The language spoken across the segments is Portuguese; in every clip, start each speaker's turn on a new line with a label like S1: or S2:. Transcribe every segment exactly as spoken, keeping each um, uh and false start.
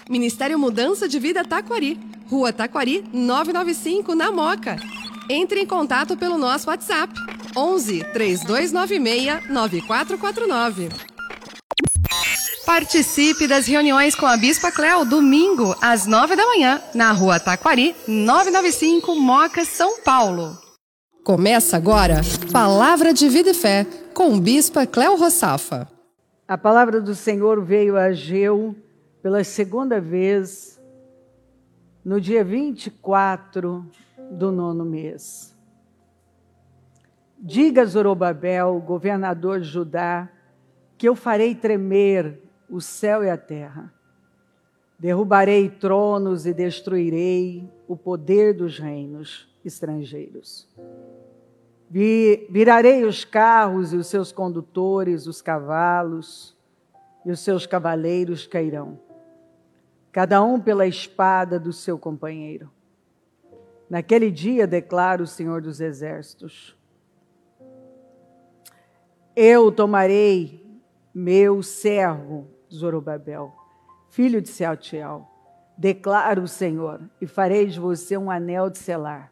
S1: Ministério Mudança de Vida Taquari, Rua Taquari, novecentos e noventa e cinco, na Moca. Entre em contato pelo nosso WhatsApp, onze, três dois nove seis, nove quatro quatro nove. Participe das reuniões com a Bispa Cléo, domingo, às nove da manhã, na Rua Taquari, novecentos e noventa e cinco, Moca, São Paulo. Começa agora, Palavra de Vida e Fé, com Bispa Cléo Rossafa.
S2: A palavra do Senhor veio a Ageu pela segunda vez, no dia vinte e quatro do nono mês. Diga a Zorobabel, governador de Judá, que eu farei tremer o céu e a terra. Derrubarei tronos e destruirei o poder dos reinos estrangeiros. Virarei os carros e os seus condutores, os cavalos e os seus cavaleiros cairão, cada um pela espada do seu companheiro. Naquele dia, declara o Senhor dos Exércitos, eu tomarei meu servo Zorobabel, filho de Sealtiel, declara o Senhor, e farei de você um anel de selar.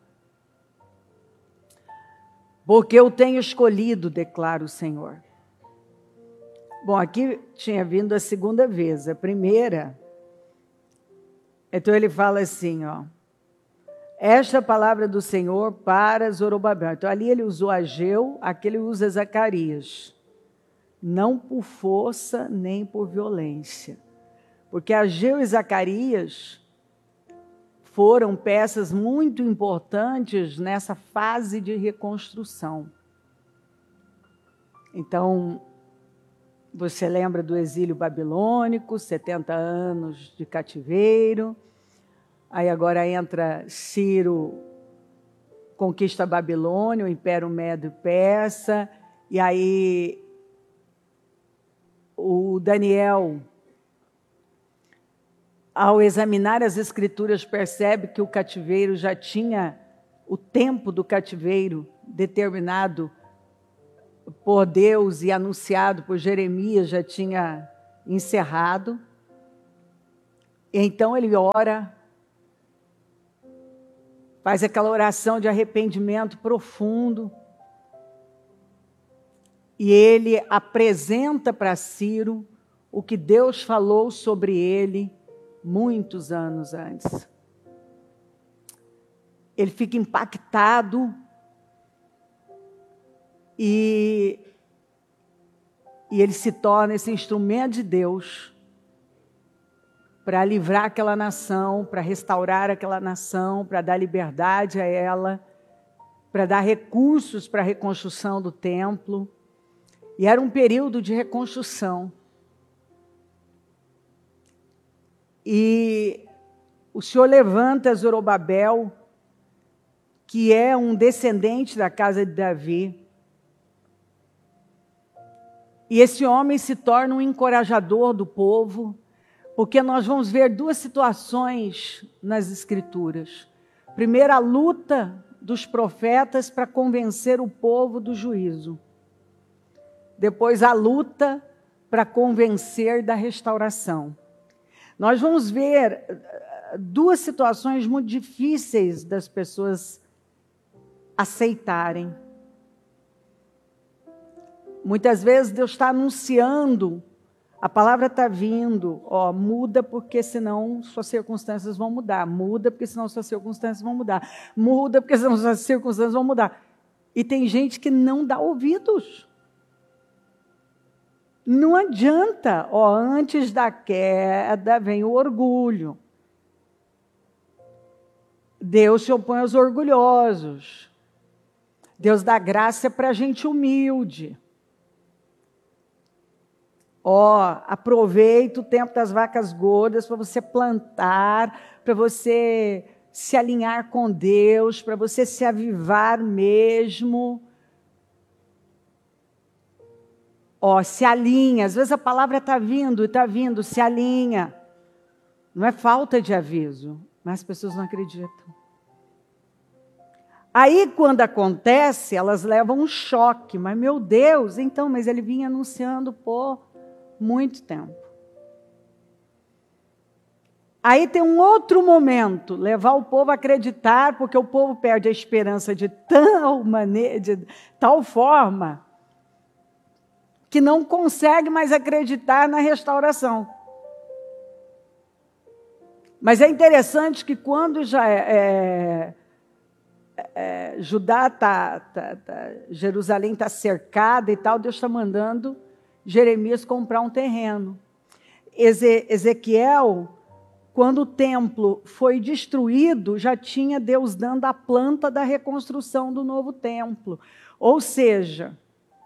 S2: Porque eu tenho escolhido, declara o Senhor. Bom, aqui tinha vindo a segunda vez, a primeira. Então ele fala assim, ó. Esta palavra do Senhor para Zorobabel. Então ali ele usou Ageu, aqui ele usa Zacarias. Não por força nem por violência. Porque Ageu e Zacarias foram peças muito importantes nessa fase de reconstrução. Então, você lembra do exílio babilônico, setenta anos de cativeiro. Aí agora entra Ciro, conquista a Babilônia, o Império Médio-Persa. E aí o Daniel, ao examinar as Escrituras, percebe que o cativeiro já tinha, o tempo do cativeiro determinado por Deus e anunciado por Jeremias já tinha encerrado. Então ele ora, faz aquela oração de arrependimento profundo, e ele apresenta para Ciro o que Deus falou sobre ele muitos anos antes. Ele fica impactado e, e ele se torna esse instrumento de Deus para livrar aquela nação, para restaurar aquela nação, para dar liberdade a ela, para dar recursos para a reconstrução do templo. E era um período de reconstrução. E o Senhor levanta Zorobabel, que é um descendente da casa de Davi. E esse homem se torna um encorajador do povo, porque nós vamos ver duas situações nas Escrituras. Primeiro, a luta dos profetas para convencer o povo do juízo. Depois, a luta para convencer da restauração. Nós vamos ver duas situações muito difíceis das pessoas aceitarem. Muitas vezes Deus está anunciando, a palavra está vindo, ó, muda porque senão suas circunstâncias vão mudar, muda porque senão suas circunstâncias vão mudar, muda porque senão suas circunstâncias vão mudar. E tem gente que não dá ouvidos. Não adianta, ó, antes da queda vem o orgulho. Deus se opõe aos orgulhosos. Deus dá graça para a gente humilde. Ó, aproveita o tempo das vacas gordas para você plantar, para você se alinhar com Deus, para você se avivar mesmo. Ó, se alinha. Às vezes a palavra está vindo, está vindo, se alinha. Não é falta de aviso, mas as pessoas não acreditam. Aí, quando acontece, elas levam um choque. Mas, meu Deus, então, mas ele vinha anunciando por muito tempo. Aí tem um outro momento, levar o povo a acreditar, porque o povo perde a esperança de tal maneira, de tal forma, que não consegue mais acreditar na restauração. Mas é interessante que quando já é, é, é, Judá tá, tá, tá, Jerusalém está cercada e tal, Deus está mandando Jeremias comprar um terreno. Eze, Ezequiel, quando o templo foi destruído, já tinha Deus dando a planta da reconstrução do novo templo. Ou seja,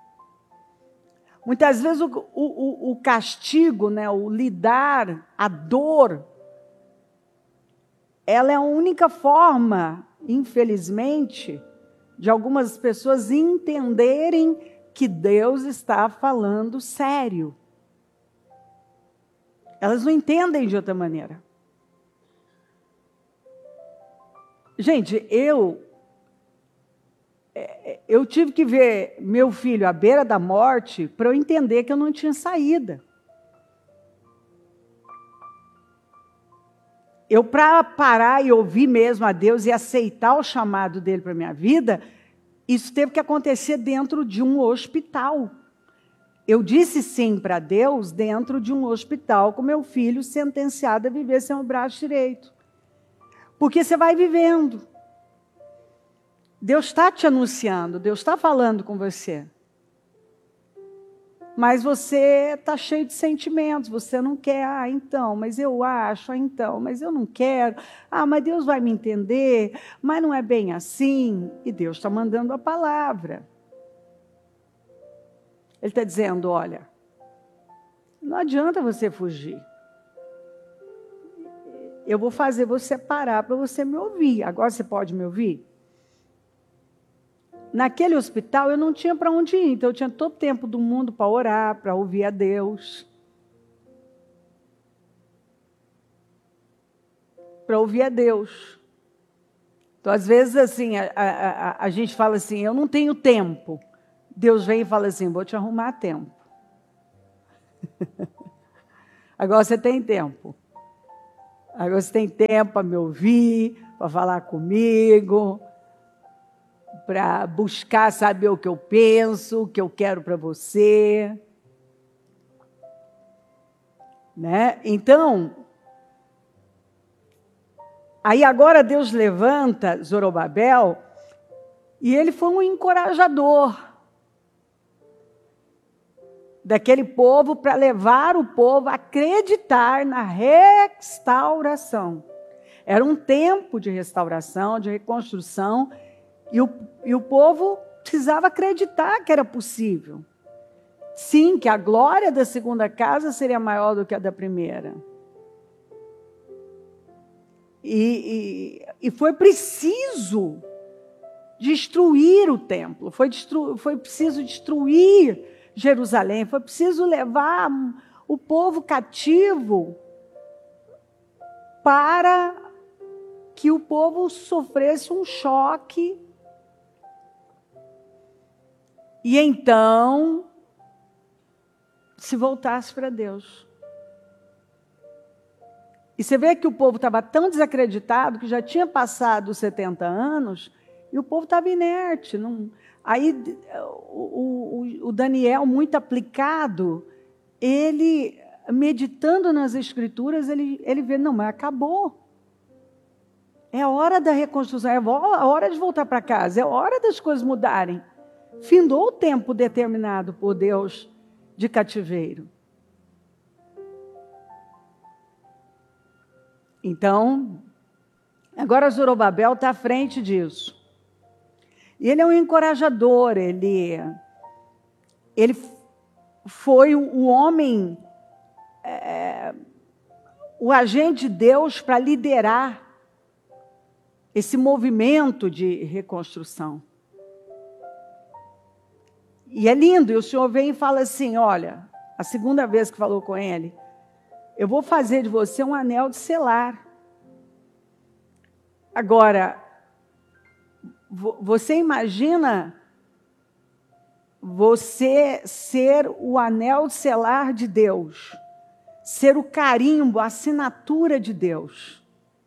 S2: muitas vezes o, o, o castigo, né, o lidar, a dor, ela é a única forma, infelizmente, de algumas pessoas entenderem que Deus está falando sério. Elas não entendem de outra maneira. Gente, eu, eu tive que ver meu filho à beira da morte para eu entender que eu não tinha saída. Eu, para parar e ouvir mesmo a Deus e aceitar o chamado dele para a minha vida, isso teve que acontecer dentro de um hospital. Eu disse sim para Deus dentro de um hospital com meu filho sentenciado a viver sem o braço direito. Porque você vai vivendo. Deus está te anunciando, Deus está falando com você. Mas você está cheio de sentimentos, você não quer, ah, então, mas eu acho, ah, então, mas eu não quero, ah, mas Deus vai me entender, mas não é bem assim. E Deus está mandando a palavra. Ele está dizendo, olha, não adianta você fugir. Eu vou fazer você parar para você me ouvir. Agora você pode me ouvir? Naquele hospital eu não tinha para onde ir, então eu tinha todo o tempo do mundo para orar, para ouvir a Deus. Para ouvir a Deus. Então, às vezes, assim, a, a, a, a gente fala assim, eu não tenho tempo. Deus vem e fala assim, vou te arrumar tempo. Agora você tem tempo. Agora você tem tempo para me ouvir, para falar comigo, para buscar saber o que eu penso, o que eu quero para você. Né? Então, aí agora Deus levanta Zorobabel e ele foi um encorajador daquele povo para levar o povo a acreditar na restauração. Era um tempo de restauração, de reconstrução, e o, e o povo precisava acreditar que era possível. Sim, que a glória da segunda casa seria maior do que a da primeira. E, e, e foi preciso destruir o templo, foi, destru, foi preciso destruir Jerusalém, foi preciso levar o povo cativo para que o povo sofresse um choque. E então se voltasse para Deus. E você vê que o povo estava tão desacreditado que já tinha passado os setenta anos e o povo estava inerte. Não... Aí o, o, o Daniel, muito aplicado, ele, meditando nas Escrituras, ele, ele vê, não, mas acabou. É a hora da reconstrução, é a hora de voltar para casa, é a hora das coisas mudarem. Findou o tempo determinado por Deus de cativeiro. Então, agora Zorobabel está à frente disso. E ele é um encorajador, ele, ele foi o homem, é, o agente de Deus para liderar esse movimento de reconstrução. E é lindo, e o Senhor vem e fala assim, olha, a segunda vez que falou com ele, eu vou fazer de você um anel de selar. Agora, você imagina você ser o anel de selar de Deus, ser o carimbo, a assinatura de Deus.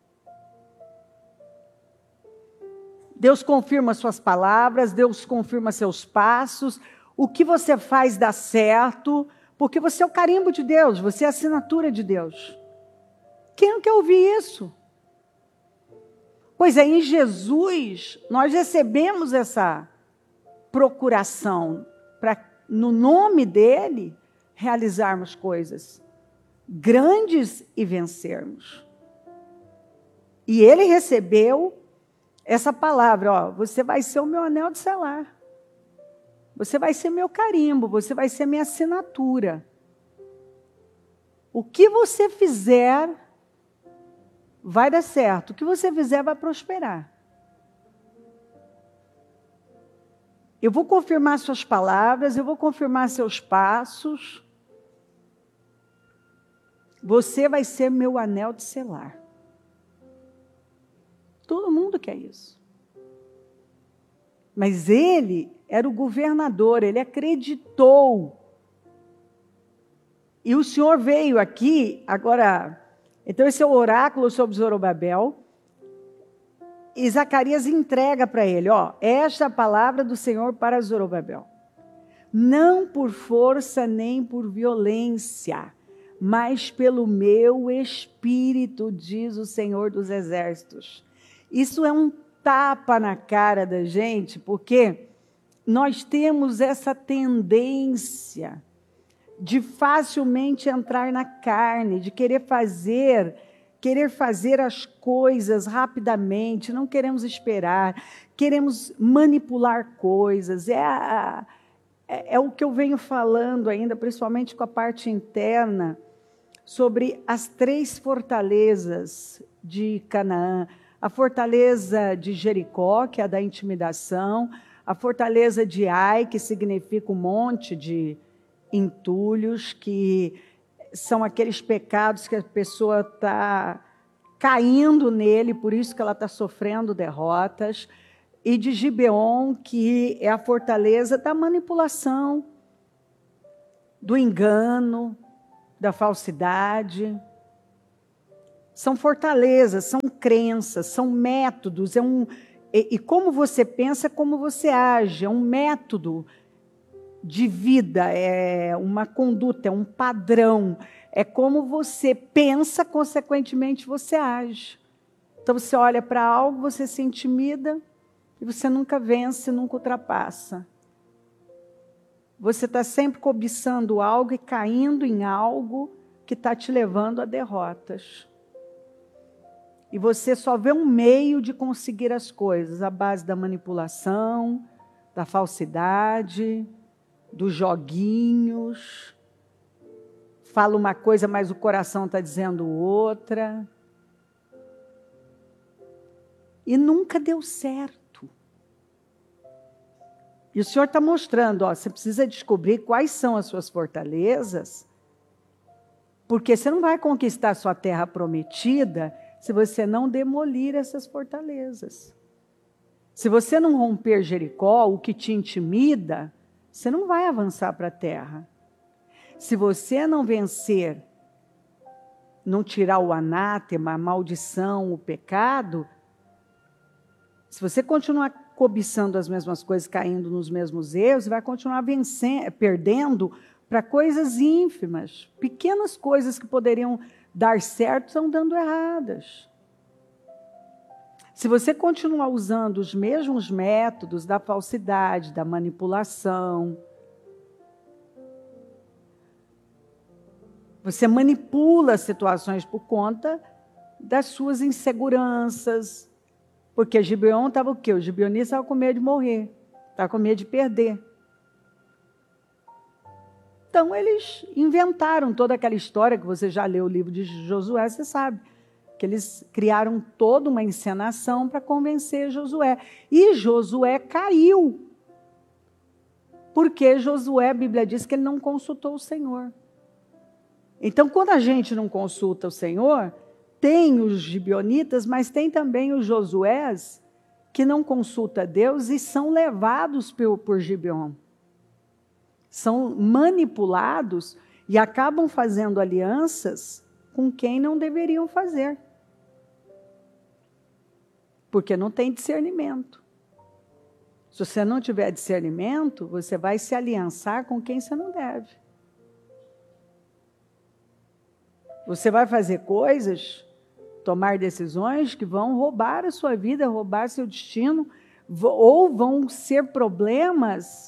S2: Deus confirma suas palavras, Deus confirma seus passos, o que você faz dá certo, porque você é o carimbo de Deus, você é a assinatura de Deus. Quem não quer ouvir isso? Pois é, em Jesus, nós recebemos essa procuração para, no nome dele, realizarmos coisas grandes e vencermos. E ele recebeu essa palavra, ó, você vai ser o meu anel de selar. Você vai ser meu carimbo, você vai ser minha assinatura. O que você fizer vai dar certo. O que você fizer vai prosperar. Eu vou confirmar suas palavras, eu vou confirmar seus passos. Você vai ser meu anel de selar. Todo mundo quer isso. Mas ele era o governador, ele acreditou. E o Senhor veio aqui, agora, então esse é o oráculo sobre Zorobabel, e Zacarias entrega para ele, ó, esta é a palavra do Senhor para Zorobabel. Não por força nem por violência, mas pelo meu espírito, diz o Senhor dos Exércitos. Isso é um tapa na cara da gente, porque nós temos essa tendência de facilmente entrar na carne, de querer fazer, querer fazer as coisas rapidamente, não queremos esperar, queremos manipular coisas. É, a, é, é o que eu venho falando ainda, principalmente com a parte interna, sobre as três fortalezas de Canaã. A fortaleza de Jericó, que é a da intimidação, a fortaleza de Ai, que significa um monte de entulhos, que são aqueles pecados que a pessoa está caindo nele, por isso que ela está sofrendo derrotas, e de Gibeon, que é a fortaleza da manipulação, do engano, da falsidade. São fortalezas, são crenças, são métodos, é um, e, e como você pensa, como você age, é um método de vida, é uma conduta, é um padrão, é como você pensa, consequentemente você age. Então você olha para algo, você se intimida, e você nunca vence, nunca ultrapassa. Você está sempre cobiçando algo e caindo em algo que está te levando a derrotas. E você só vê um meio de conseguir as coisas, à base da manipulação, da falsidade, dos joguinhos. Fala uma coisa, mas o coração está dizendo outra. E nunca deu certo. E o Senhor está mostrando, ó, você precisa descobrir quais são as suas fortalezas, porque você não vai conquistar a sua terra prometida se você não demolir essas fortalezas. Se você não romper Jericó, o que te intimida, você não vai avançar para a terra. Se você não vencer, não tirar o anátema, a maldição, o pecado, se você continuar cobiçando as mesmas coisas, caindo nos mesmos erros, você vai continuar vencendo, perdendo para coisas ínfimas. Pequenas coisas que poderiam dar certo estão dando erradas. Se você continuar usando os mesmos métodos da falsidade, da manipulação, você manipula as situações por conta das suas inseguranças. Porque Gibeon estava o quê? Os gibeonitas estavam com medo de morrer, estavam com medo de perder. Então, eles inventaram toda aquela história, que você já leu o livro de Josué, você sabe, que eles criaram toda uma encenação para convencer Josué. E Josué caiu. Porque Josué, a Bíblia diz que ele não consultou o Senhor. Então, quando a gente não consulta o Senhor, tem os gibeonitas, mas tem também os Josués que não consultam Deus e são levados por, por Gibeon. São manipulados e acabam fazendo alianças com quem não deveriam fazer. Porque não tem discernimento. Se você não tiver discernimento, você vai se aliançar com quem você não deve. Você vai fazer coisas, tomar decisões que vão roubar a sua vida, roubar seu destino, ou vão ser problemas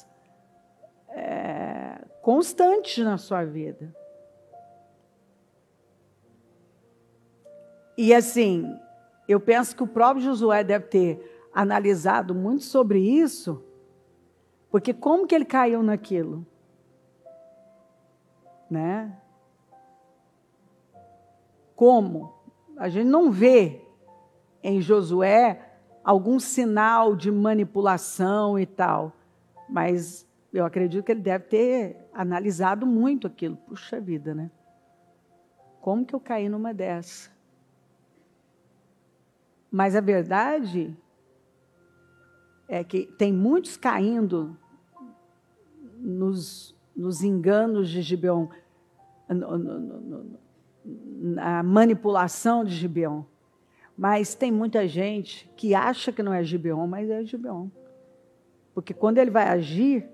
S2: é, constantes na sua vida. E assim, eu penso que o próprio Josué deve ter analisado muito sobre isso, porque como que ele caiu naquilo? Né? Como? A gente não vê em Josué algum sinal de manipulação e tal, mas eu acredito que ele deve ter analisado muito aquilo. Puxa vida, né? Como que eu caí numa dessa? Mas a verdade é que tem muitos caindo nos, nos enganos de Gibeon, no, no, no, na manipulação de Gibeon. Mas tem muita gente que acha que não é Gibeon, mas é Gibeon. Porque quando ele vai agir,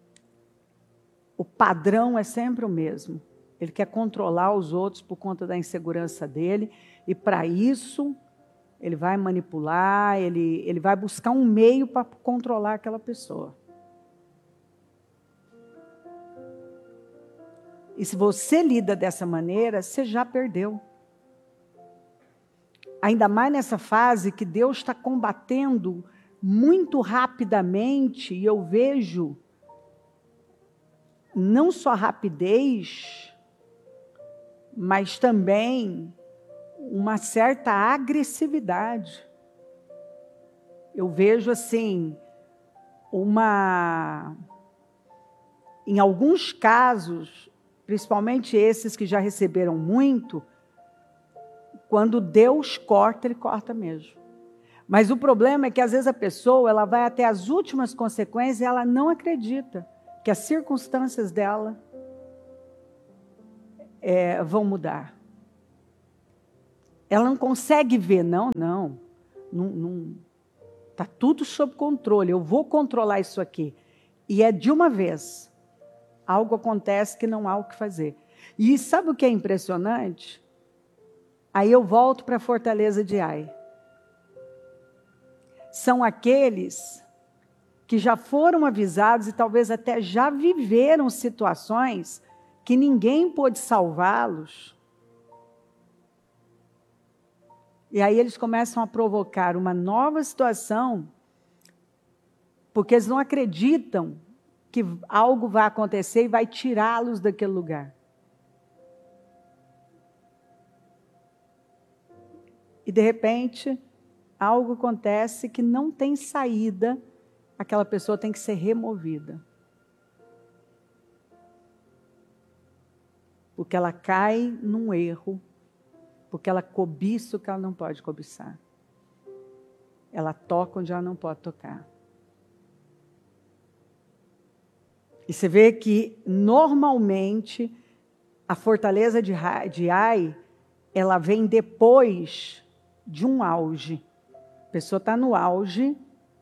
S2: o padrão é sempre o mesmo. Ele quer controlar os outros por conta da insegurança dele, e para isso ele vai manipular, ele, ele vai buscar um meio para controlar aquela pessoa. E se você lida dessa maneira, você já perdeu. Ainda mais nessa fase que Deus está combatendo muito rapidamente, e eu vejo não só rapidez, mas também uma certa agressividade. Eu vejo assim, uma, em alguns casos, principalmente esses que já receberam muito, quando Deus corta, Ele corta mesmo. Mas o problema é que às vezes a pessoa ela vai até as últimas consequências e ela não acredita que as circunstâncias dela é, vão mudar. Ela não consegue ver, não, não, não, não, está tudo sob controle, eu vou controlar isso aqui. E é de uma vez, algo acontece que não há o que fazer. E sabe o que é impressionante? Aí eu volto para a fortaleza de Ai. São aqueles que já foram avisados e talvez até já viveram situações que ninguém pôde salvá-los. E aí eles começam a provocar uma nova situação, porque eles não acreditam que algo vai acontecer e vai tirá-los daquele lugar. E de repente, algo acontece que não tem saída, aquela pessoa tem que ser removida. Porque ela cai num erro, porque ela cobiça o que ela não pode cobiçar. Ela toca onde ela não pode tocar. E você vê que, normalmente, a fortaleza de Ai, ela vem depois de um auge. A pessoa está no auge,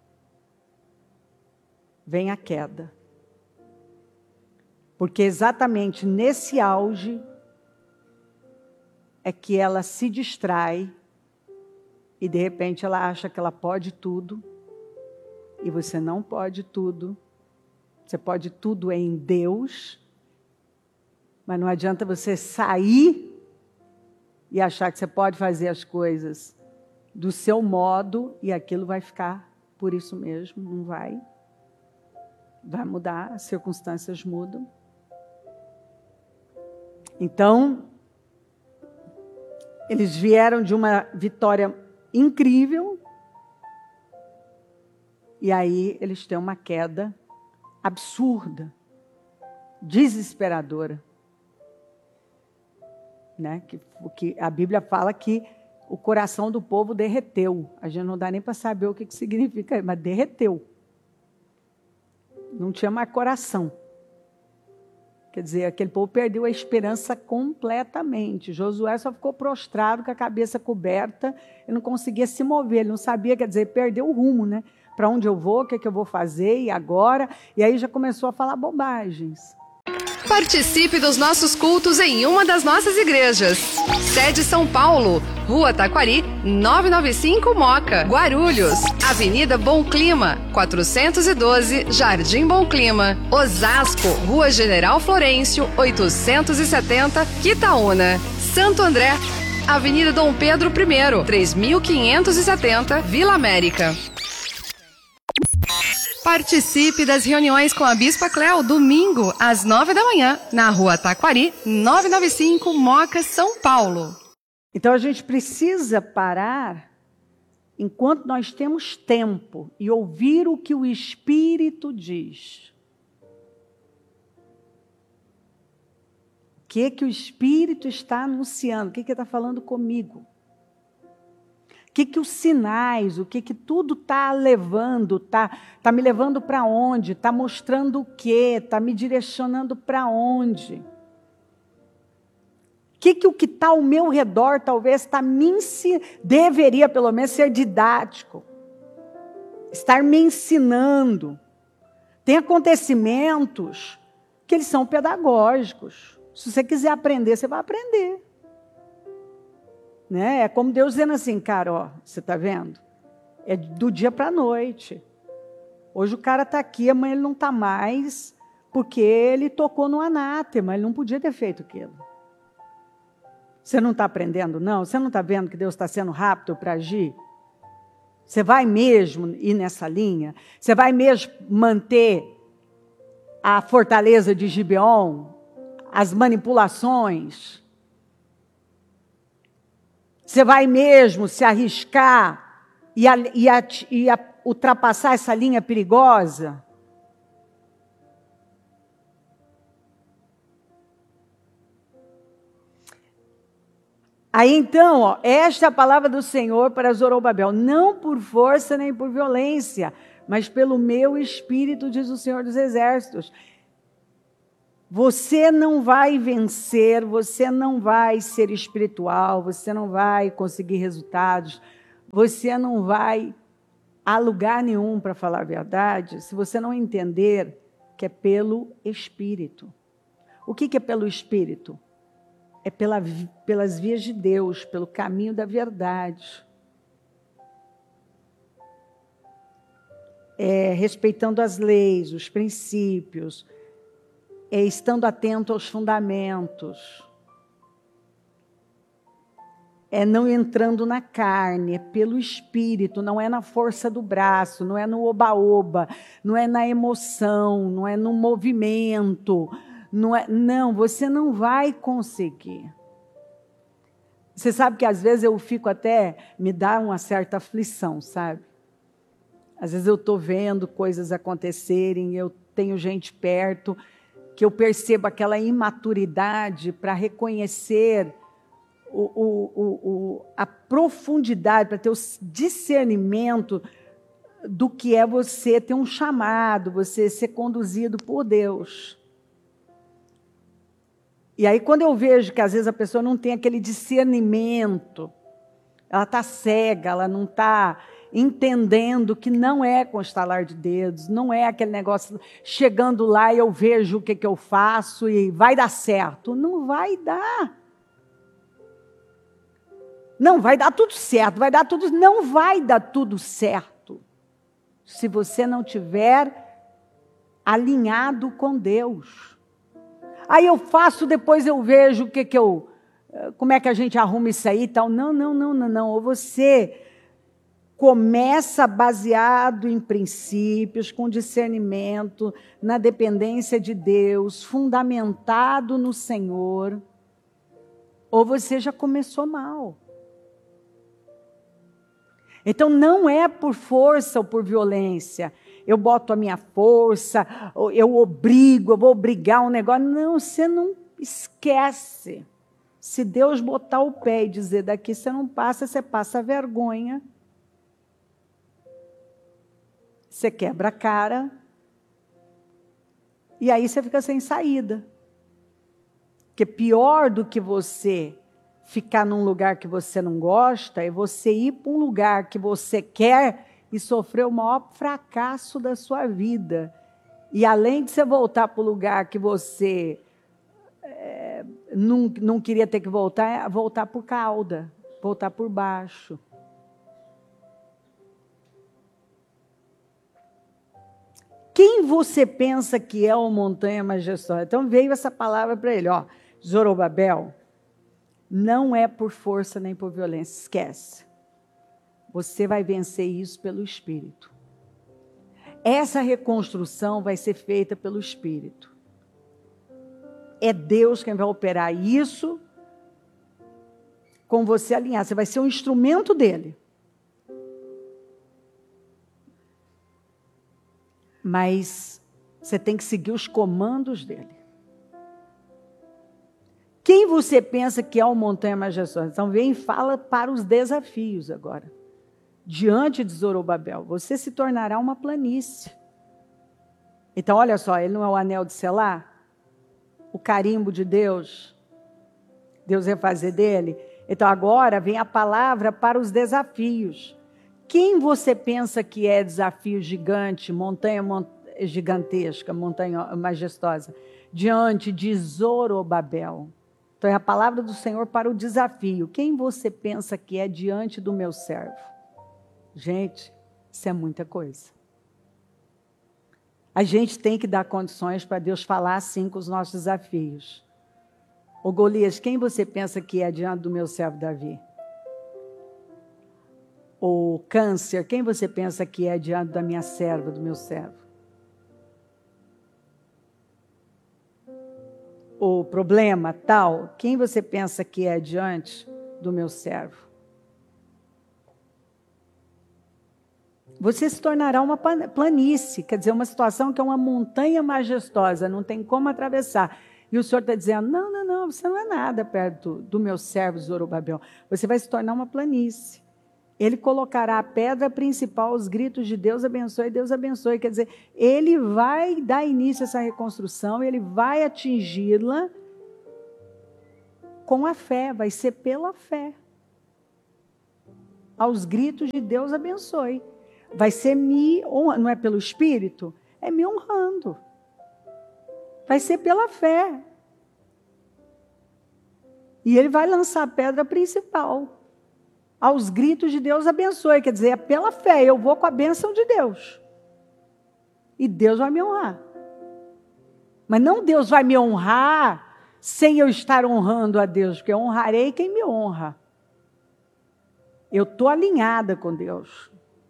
S2: vem a queda. Porque exatamente nesse auge é que ela se distrai e de repente ela acha que ela pode tudo e você não pode tudo. Você pode tudo em Deus, mas não adianta você sair e achar que você pode fazer as coisas do seu modo e aquilo vai ficar por isso mesmo, não vai. Vai mudar, as circunstâncias mudam. Então, eles vieram de uma vitória incrível e aí eles têm uma queda absurda, desesperadora. Né? Que, que a Bíblia fala que o coração do povo derreteu. A gente não dá nem para saber o que, que significa, mas derreteu. Não tinha mais coração. Quer dizer, aquele povo perdeu a esperança completamente. Josué só ficou prostrado, com a cabeça coberta, e não conseguia se mover, ele não sabia, quer dizer, perdeu o rumo, né? Para onde eu vou, o que, é que eu vou fazer, e agora? E aí já começou a falar bobagens.
S1: Participe dos nossos cultos em uma das nossas igrejas. Sede São Paulo, Rua Taquari, novecentos e noventa e cinco Moca, Guarulhos. Avenida Bom Clima, quatrocentos e doze, Jardim Bom Clima. Osasco, Rua General Florencio, oitocentos e setenta, Quitaúna. Santo André, Avenida Dom Pedro I, três mil quinhentos e setenta, Vila América. Participe das reuniões com a Bispa Cléo, domingo, às nove da manhã, na Rua Taquari, novecentos e noventa e cinco, Moca, São Paulo.
S2: Então a gente precisa parar enquanto nós temos tempo e ouvir o que o Espírito diz. O que, que o Espírito está anunciando? O que, que ele está falando comigo? O que, que os sinais, o que, que tudo está levando, está tá me levando para onde, está mostrando o quê, está me direcionando para onde? O que, que o que está ao meu redor talvez está me ensinando, deveria pelo menos ser didático, estar me ensinando. Tem acontecimentos que eles são pedagógicos. Se você quiser aprender, você vai aprender. Né? É como Deus dizendo assim, cara, ó, você está vendo? É do dia para a noite. Hoje o cara está aqui, amanhã ele não está mais, porque ele tocou no anátema, ele não podia ter feito aquilo. Você não está aprendendo, não? Você não está vendo que Deus está sendo rápido para agir? Você vai mesmo ir nessa linha? Você vai mesmo manter a fortaleza de Gibeon? As manipulações? Você vai mesmo se arriscar e, a, e, a, e a, ultrapassar essa linha perigosa? Aí então, ó, esta é a palavra do Senhor para Zorobabel, não por força nem por violência, mas pelo meu espírito, diz o Senhor dos Exércitos. Você não vai vencer, você não vai ser espiritual, você não vai conseguir resultados, você não vai a lugar nenhum, para falar a verdade, se você não entender que é pelo Espírito. O que, que é pelo Espírito? É pela, pelas vias de Deus, pelo caminho da verdade. É respeitando as leis, os princípios, é estando atento aos fundamentos, é não entrando na carne, é pelo Espírito, não é na força do braço, não é no oba-oba, não é na emoção, não é no movimento, não, é, não, você não vai conseguir. Você sabe que às vezes eu fico até, me dá uma certa aflição, sabe? Às vezes eu estou vendo coisas acontecerem, eu tenho gente perto, que eu percebo aquela imaturidade para reconhecer o, o, o, o, a profundidade, para ter o discernimento do que é você ter um chamado, você ser conduzido por Deus. E aí quando eu vejo que às vezes a pessoa não tem aquele discernimento, ela está cega, ela não está entendendo que não é com estalar de dedos, não é aquele negócio, chegando lá e eu vejo o que, que eu faço e vai dar certo. Não vai dar. Não vai dar tudo certo, vai dar tudo, não vai dar tudo certo se você não tiver alinhado com Deus. Aí eu faço, depois eu vejo o que, que eu, como é que a gente arruma isso aí e tal. Não, não, não, não, não. Ou você começa baseado em princípios, com discernimento, na dependência de Deus, fundamentado no Senhor, ou você já começou mal. Então não é por força ou por violência, eu boto a minha força, eu obrigo, eu vou obrigar um negócio. Não, você não esquece. Se Deus botar o pé e dizer daqui você não passa, você passa vergonha. Você quebra a cara, e aí você fica sem saída. Porque pior do que você ficar num lugar que você não gosta é você ir para um lugar que você quer e sofrer o maior fracasso da sua vida. E além de você voltar para o lugar que você é, não, não queria ter que voltar, é voltar por cauda, voltar por baixo. Quem você pensa que é o montanha majestosa? Então veio essa palavra para ele, ó, Zorobabel, não é por força nem por violência, esquece. Você vai vencer isso pelo Espírito. Essa reconstrução vai ser feita pelo Espírito. É Deus quem vai operar isso com você alinhado. Você vai ser um instrumento dele. Mas você tem que seguir os comandos dele. Quem você pensa que é o montanha majestosa? Então vem e fala para os desafios agora. Diante de Zorobabel, você se tornará uma planície. Então olha só, ele não é o anel de selar? O carimbo de Deus? Deus ia fazer dele? Então agora vem a palavra para os desafios. Quem você pensa que é desafio gigante, montanha mont... gigantesca, montanha majestosa? Diante de Zorobabel. Então é a palavra do Senhor para o desafio. Quem você pensa que é diante do meu servo? Gente, isso é muita coisa. A gente tem que dar condições para Deus falar assim com os nossos desafios. Ô Golias, quem você pensa que é diante do meu servo Davi? Ô Câncer, quem você pensa que é diante da minha serva, do meu servo? O problema tal, quem você pensa que é diante do meu servo? Você se tornará uma planície, quer dizer, uma situação que é uma montanha majestosa, não tem como atravessar. E o Senhor está dizendo, não, não, não, você não é nada perto do meu servo Zorobabel. Você vai se tornar uma planície. Ele colocará a pedra principal, os gritos de Deus abençoe, Deus abençoe. Quer dizer, ele vai dar início a essa reconstrução, ele vai atingi-la com a fé, vai ser pela fé. Aos gritos de Deus abençoe. Vai ser me honrando, não é pelo Espírito, é me honrando. Vai ser pela fé. E ele vai lançar a pedra principal. Aos gritos de Deus abençoe, quer dizer, é pela fé, eu vou com a bênção de Deus. E Deus vai me honrar. Mas não Deus vai me honrar sem eu estar honrando a Deus, porque eu honrarei quem me honra. Eu estou alinhada com Deus.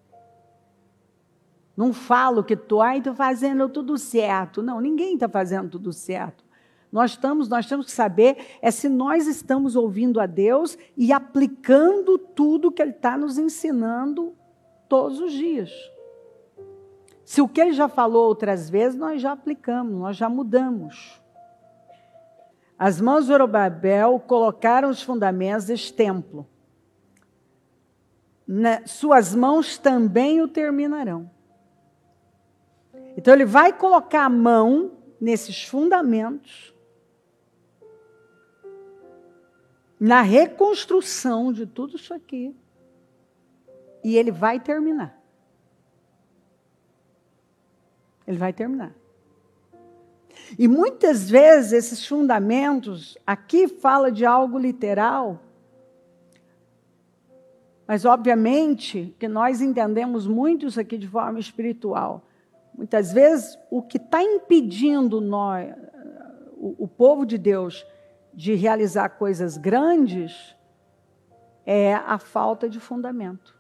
S2: Não falo que estou, ai, estou fazendo tudo certo. Não, ninguém está fazendo tudo certo. Nós estamos, nós temos que saber é se nós estamos ouvindo a Deus e aplicando tudo que Ele está nos ensinando todos os dias. Se o que Ele já falou outras vezes, nós já aplicamos, nós já mudamos. As mãos de Zorobabel colocaram os fundamentos deste templo. Na, suas mãos também o terminarão. Então ele vai colocar a mão nesses fundamentos, na reconstrução de tudo isso aqui, e ele vai terminar. Ele vai terminar. E muitas vezes esses fundamentos, aqui fala de algo literal, mas obviamente que nós entendemos muito isso aqui de forma espiritual. Muitas vezes, o que está impedindo nós, o, o povo de Deus de realizar coisas grandes é a falta de fundamento.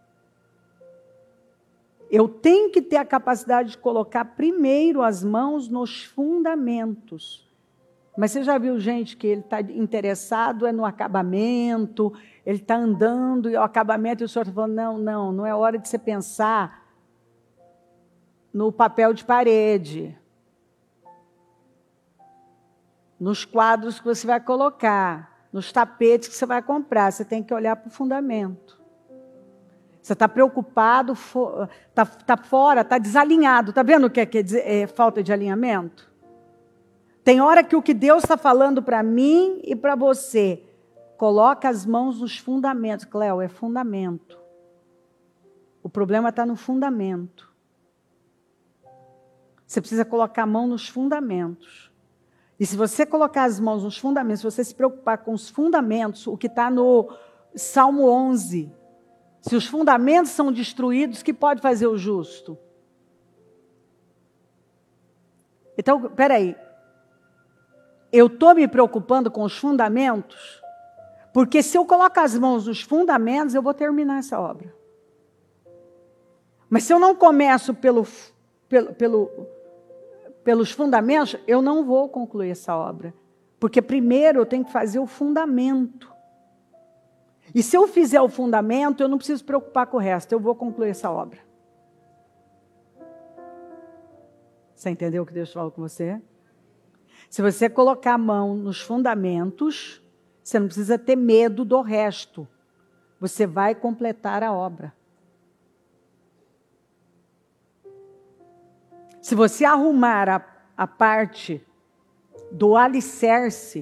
S2: Eu tenho que ter a capacidade de colocar primeiro as mãos nos fundamentos. Mas você já viu gente que ele está interessado é no acabamento, ele está andando e o acabamento, e o senhor está falando, não, não, não é hora de você pensar no papel de parede, nos quadros que você vai colocar, nos tapetes que você vai comprar. Você tem que olhar para o fundamento. Você está preocupado, está tá fora, está desalinhado. Está vendo o que é, que é, é falta de alinhamento? Tem hora que o que Deus está falando para mim e para você, coloca as mãos nos fundamentos. Cléo, é fundamento. O problema está no fundamento. Você precisa colocar a mão nos fundamentos. E se você colocar as mãos nos fundamentos, se você se preocupar com os fundamentos, o que está no Salmo onze, se os fundamentos são destruídos, o que pode fazer o justo? Então, peraí. Eu estou me preocupando com os fundamentos, porque se eu colocar as mãos nos fundamentos, eu vou terminar essa obra. Mas se eu não começo pelo, pelo, pelo, pelos fundamentos, eu não vou concluir essa obra. Porque primeiro eu tenho que fazer o fundamento. E se eu fizer o fundamento, eu não preciso me preocupar com o resto, eu vou concluir essa obra. Você entendeu o que Deus falou com você? Se você colocar a mão nos fundamentos, você não precisa ter medo do resto. Você vai completar a obra. Se você arrumar a, a parte do alicerce,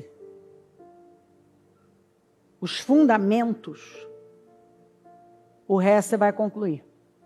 S2: os fundamentos, o resto você vai concluir.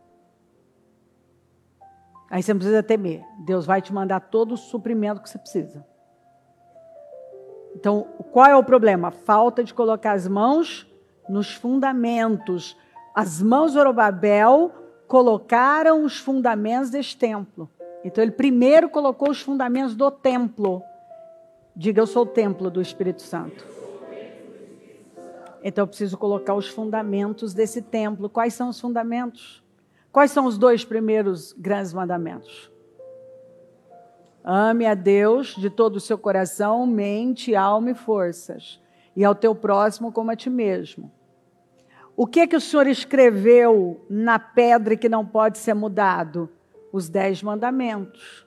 S2: Aí você não precisa temer. Deus vai te mandar todo o suprimento que você precisa. Então, qual é o problema? Falta de colocar as mãos nos fundamentos. As mãos de Zorobabel colocaram os fundamentos deste templo. Então, ele primeiro colocou os fundamentos do templo. Diga, eu sou o templo do Espírito Santo. Então, eu preciso colocar os fundamentos desse templo. Quais são os fundamentos? Quais são os dois primeiros grandes mandamentos? Ame a Deus de todo o seu coração, mente, alma e forças. E ao teu próximo como a ti mesmo. O que que o Senhor escreveu na pedra que não pode ser mudado? Os dez mandamentos.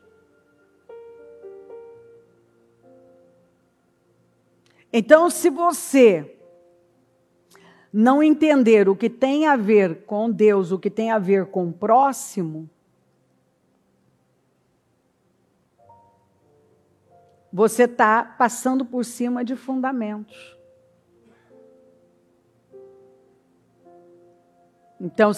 S2: Então, se você não entender o que tem a ver com Deus, o que tem a ver com o próximo, você está passando por cima de fundamentos. Então,